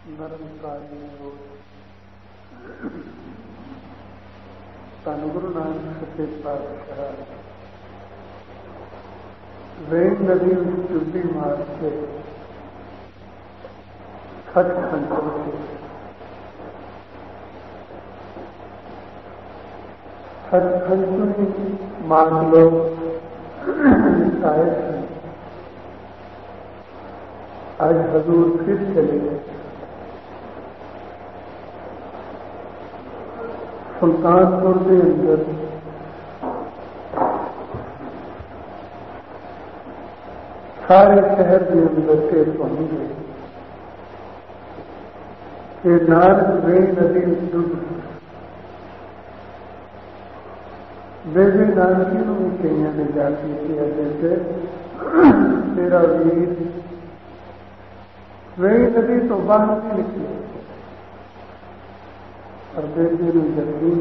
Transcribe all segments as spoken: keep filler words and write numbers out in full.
निरंकारी हो तन गुरु नानक सच्चे पातशाह वेद नदी चुप्पी मार के सचखंड पहुंचे। सचखंड में मान लो शायद आज हजूर फिर चले गए। सुल्तानपुर के अंदर सारे शहर के अंदर से पहुंच गए कि नानक वे नदी डूब बेबी नानकियों में कईया ने जाती किया जैसे तेरा वीर वे नदी तो बाहर नहीं निकली और बेबी ने यकीन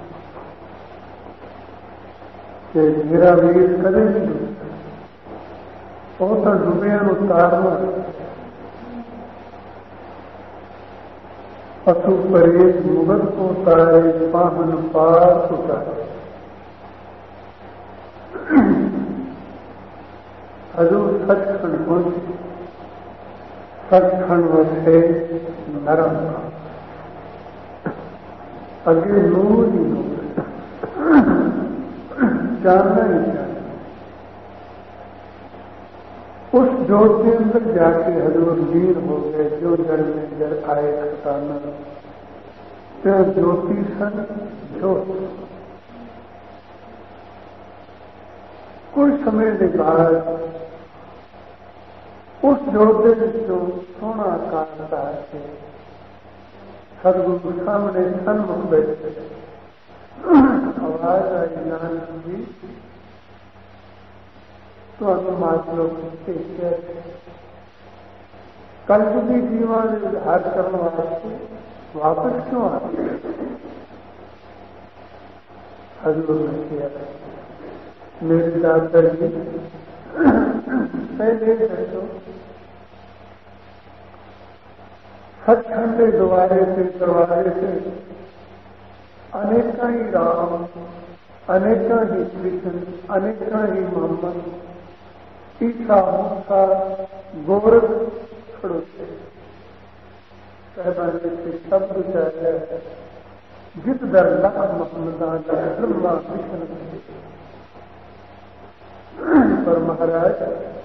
कि मेरा वीर कदे नहीं डूबता वो तो डूबिया उतारना पशु परेश मुगल को उतारे पाहन पार उतारे। हजूर सचखंड पहुंचे। सचखंड वसे नरम अगे नूर ही नूर जानना ही जानना। उस जोत के अंदर जाके हजूर लीन हो गए। जो जड़ में जड़ आए खताना तो ज्योति सन ज्योत। कुछ समय के बाद उस जोते जो सोना काटता है सदगुरु सामने सन्मुख बैठे। आवाज आई नानक जी तो अनुमान लोग कल भी जीवन उद्धार करने वास्ते वापस क्यों आते। हजूर ने किया मेरे दादा जी पहले तो सचखंड के द्वारे से दरवाजे से अनेका ही राम अनेका ही कृष्ण अनेका ही मोहम्मद ईसा मूसा गोरख खड़ोते कहबाने से शब्द चाहे जित दर लख मोहम्मदा ब्रह्मा कृष्ण पर महाराज